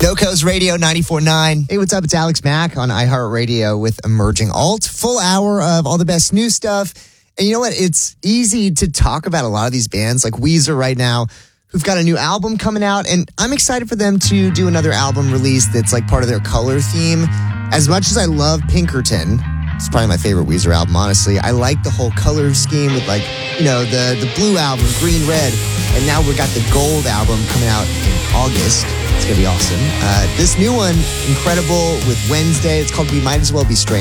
GoCo's Radio 94.9. Hey, what's up? It's Alex Mack on iHeartRadio with Emerging Alt. Full hour of all the best new stuff. And you know what? It's easy to talk about a lot of these bands like Weezer right now, who've got a new album coming out. And I'm excited for them to do another album release that's like part of their color theme. As much as I love Pinkerton, it's probably my favorite Weezer album, honestly. I like the whole color scheme with like, the blue album, green, red. And now we've got the gold album coming out in August. It's going to be awesome. This new one, incredible, with Wednesday. It's called We Might As Well Be Strangers.